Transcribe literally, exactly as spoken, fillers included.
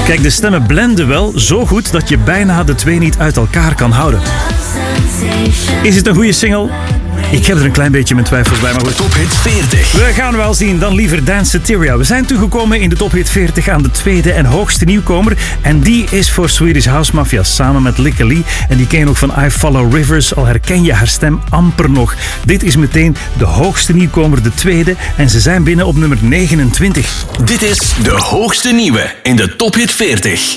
Kijk, de stemmen blenden wel zo goed dat je bijna de twee niet uit elkaar kan houden. Is het een goede single? Ik heb er een klein beetje mijn twijfels bij, maar goed. Top Hit veertig. We gaan wel zien, dan liever Dance Sateria. We zijn toegekomen in de Top Hit veertig aan de tweede en hoogste nieuwkomer. En die is voor Swedish House Mafia samen met Lykke Li. En die ken je ook van I Follow Rivers, al herken je haar stem amper nog. Dit is meteen de hoogste nieuwkomer, de tweede. En ze zijn binnen op nummer negenentwintig. Dit is de hoogste nieuwe in de Top Hit veertig.